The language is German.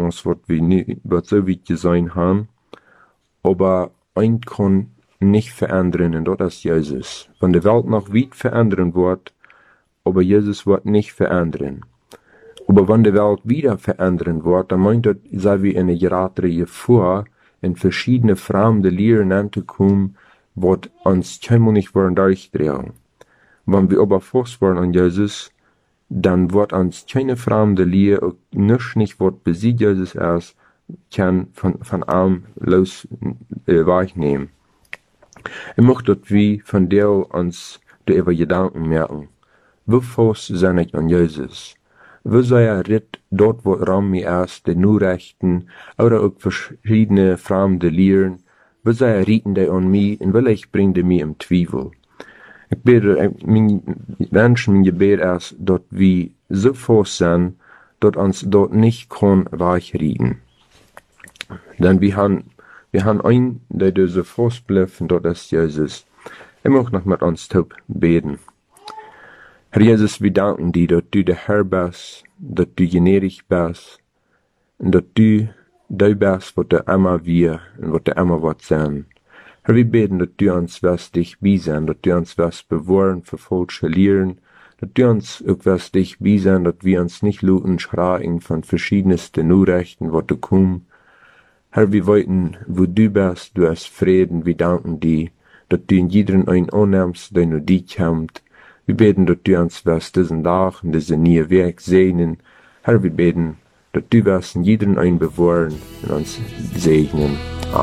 uns, was so wie sein haben, aber ein kann nicht verändern, und das ist Jesus. Wenn die Welt noch weit verändern wird, aber Jesus wird nicht verändern. Aber wenn die Welt wieder verändern wird, dann meint das, sei wie eine Geraterie vor, in verschiedene fremde Lehren anzukommen, wird uns keinmal nicht wollen durchdrehen. Wenn wir aber fest werden an Jesus, dann wird uns keine fremde Lehre, nicht wird besiegt Jesus erst, kann von allem los wegnehmen. Ich möchte, dass wir von der uns darüber Gedanken merken. Wie fest sind ich an Jesus? Wie sei Ritt dort, wo mir erst die Nachrichten oder auch verschiedene fremde Lehren, wie sei reden die an mich und vielleicht bringt die mich im Zweifel? Ich bete, mein Gebet ist, dass wir so fest sind, dass uns dort nicht kann wegreden. Denn wir haben einen, der so fest bleibt, und das ist Jesus. Ich möchte noch mit uns beten. Herr Jesus, wir danken dir, dass du der Herr bist, dass du gnädig bist, und dass du bist, was du immer wir und was du immer wird sein. Herr, wir beten, dass du uns wirst dich sein, dass du uns wirst bewahren für falsche Lehren, dass du uns auch wirst dich sein, dass wir uns nicht luten schreien von verschiedensten Nachrichten, was du kommen. Herr, wir wollten, wo du bist, du hast Frieden, wir danken dir, dass du in jedem einen annimmst, der nur dich kommt. Wir beten, dass du uns wirst diesen Tag und diesen neuen Weg segnen. Herr, wir beten, dass du wirst in jedem einen bewahren und uns segnen. Amen.